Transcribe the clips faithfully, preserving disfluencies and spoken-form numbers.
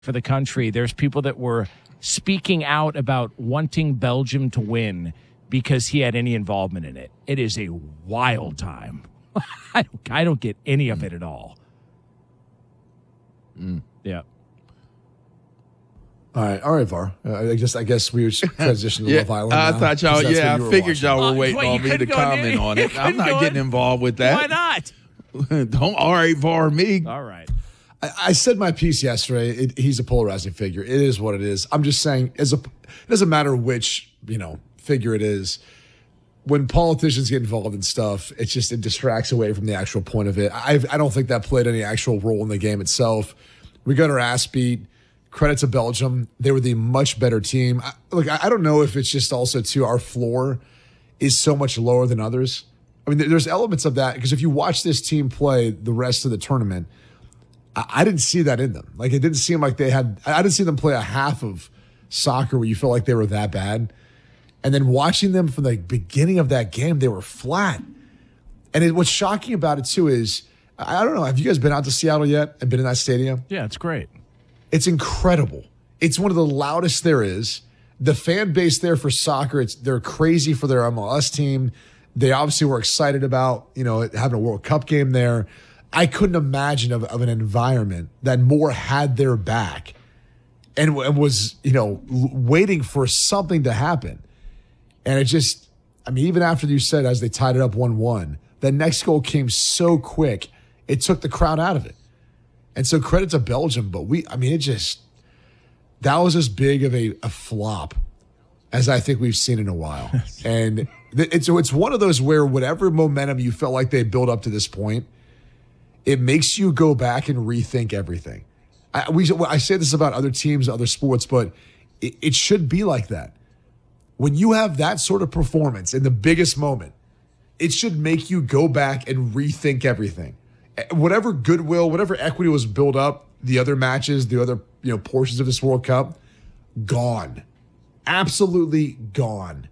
for the country. There's people that were speaking out about wanting Belgium to win because he had any involvement in it. It is a wild time. I, don't, I don't get any of it at all. Mm. Yeah. All right, all right, V A R. Uh, I guess I guess we transition to yeah, Love Island. I now, thought y'all. Yeah, I figured watching. y'all were Uh, waiting what, on me to comment in, on it. I'm not getting in. involved with that. Why not? Don't all right, V A R me. All right. I, I said my piece yesterday. It, he's a polarizing figure. It is what it is. I'm just saying, as a, it doesn't matter which you know figure it is. When politicians get involved in stuff, it's just it distracts away from the actual point of it. I I don't think that played any actual role in the game itself. We got our ass beat. Credit to Belgium. They were the much better team. I, look, I, I don't know if it's just also, too, our floor is so much lower than others. I mean, there, there's elements of that because if you watch this team play the rest of the tournament, I, I didn't see that in them. Like, it didn't seem like they had – I didn't see them play a half of soccer where you feel like they were that bad. And then watching them from the beginning of that game, they were flat. And it, what's shocking about it, too, is – I don't know. Have you guys been out to Seattle yet and been in that stadium? Yeah, it's great. It's incredible. It's one of the loudest there is. The fan base there for soccer, it's they're crazy for their M L S team. They obviously were excited about, you know, having a World Cup game there. I couldn't imagine of, of an environment that more had their back and, and was, you know, waiting for something to happen. And it just, I mean, even after you said as they tied it up one one, the next goal came so quick, it took the crowd out of it. And so credit to Belgium, but we, I mean, it just, that was as big of a, a flop as I think we've seen in a while. And it's, it's one of those where whatever momentum you felt like they built up to this point, it makes you go back and rethink everything. I, we, I say this about other teams, other sports, but it, it should be like that. When you have that sort of performance in the biggest moment, it should make you go back and rethink everything. Whatever goodwill, whatever equity was built up, the other matches, the other you know portions of this World Cup, gone. Absolutely gone.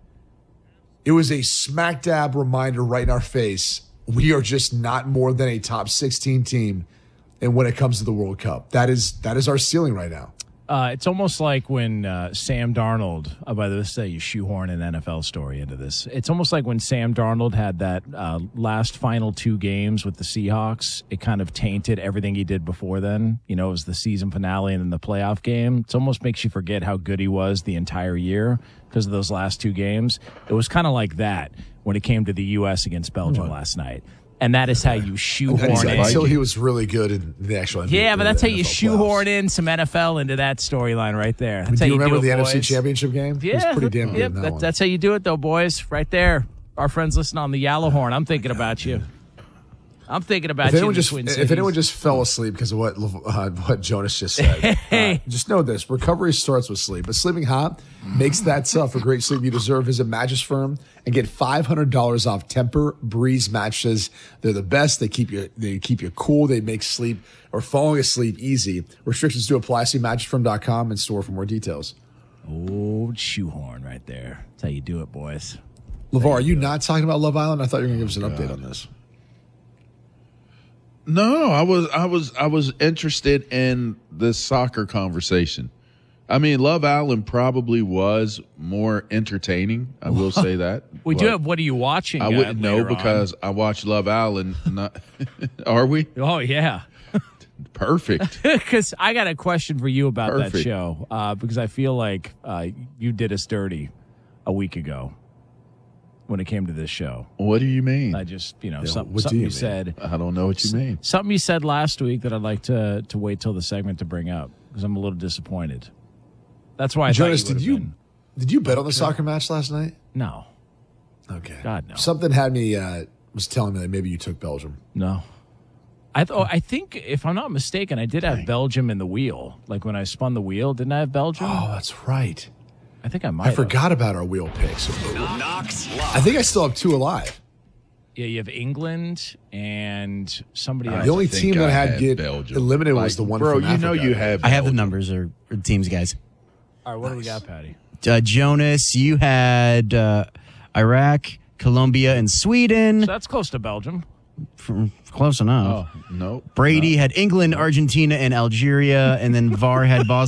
It was a smack dab reminder right in our face. We are just not more than a top sixteen team. And when it comes to the World Cup, that is that is our ceiling right now. Uh, it's almost like when uh, Sam Darnold, oh, by the way, say you shoehorn an N F L story into this. It's almost like when Sam Darnold had that uh, last final two games with the Seahawks. It kind of tainted everything he did before then. You know, it was the season finale and then the playoff game. It almost makes you forget how good he was the entire year because of those last two games. It was kind of like that when it came to the U S against Belgium what? last night. And that is how you shoehorn in. Until he was really good in the actual N B A. Yeah, but that's how you N F L shoehorn playoffs. in some N F L into that storyline right there. That's Do how you you remember do the it, N F C boys. Championship game? Yeah, It was pretty damn good yep, in that that, one. that's how you do it, though, boys. Right there. Our friends listening on the Yellow Horn. I'm thinking about you. I'm thinking about If you. anyone, in the just, Twin if Cities. anyone just fell asleep because of what uh, what Jonas just said, Hey. uh, just know this. Recovery starts with sleep. But sleeping hot makes that tough. For great sleep you deserve, visit Mattress Firm and get five hundred dollars off Temper Breeze mattresses. They're the best. They keep you they keep you cool. They make sleep or falling asleep easy. Restrictions do apply. See mattress firm dot com and store for more details. Old shoehorn right there. That's how you do it, boys. LeVar, are you not talking about Love Island? I thought you were going to give us an update on this. No, I was I was I was interested in this soccer conversation. I mean, Love Island probably was more entertaining. I will say that. We do have What Are You Watching? I uh, wouldn't know later because I watch Love Island. Not, are we? on. Oh, yeah. Perfect. Because I got a question for you about that Perfect. show uh, because I feel like uh, you did us dirty a week ago when it came to this show. What do you mean? I just, you know, Yeah, some, what do something you you, mean? said. I don't know what you mean. Something you said last week that I'd like to to wait till the segment to bring up because I'm a little disappointed. That's why I Jonas, thought you did you been. did you bet on the soccer match last night? No, Okay. God, no. Something had me uh, was telling me that maybe you took Belgium. no. I th- I think, if I'm not mistaken, I did have Belgium in the wheel. Like when I spun the wheel, didn't I have Belgium? Oh, that's right. I think I might I have. forgot about our wheel picks. Knox I think I still have two alive. Yeah, you have England and somebody else. The only think team that I had had get Belgium. eliminated Like, was the one bro, from you know Africa. you have. I have the Belgium. numbers or, or teams, guys. All right, what do we got, Patty? Uh, Jonas, you had uh, Iraq, Colombia, and Sweden. So that's close to Belgium. F- Close enough. Oh, no. Brady had England, Argentina, and Algeria, and then V A R had Bosnia.